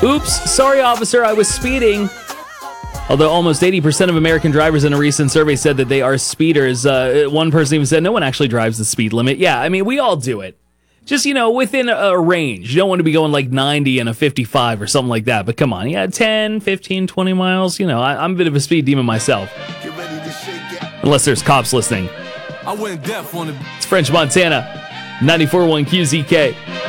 Oops, sorry, officer, I was speeding. Although almost 80% of American drivers in a recent survey said that they are speeders. One person even said no one actually drives the speed limit. Yeah, I mean, we all do it. Just, within a range. You don't want to be going like 90 and a 55 or something like that. But come on, 10, 15, 20 miles. I'm a bit of a speed demon myself. Unless there's cops listening. I went deaf on it. It's French Montana, 94.1 QZK.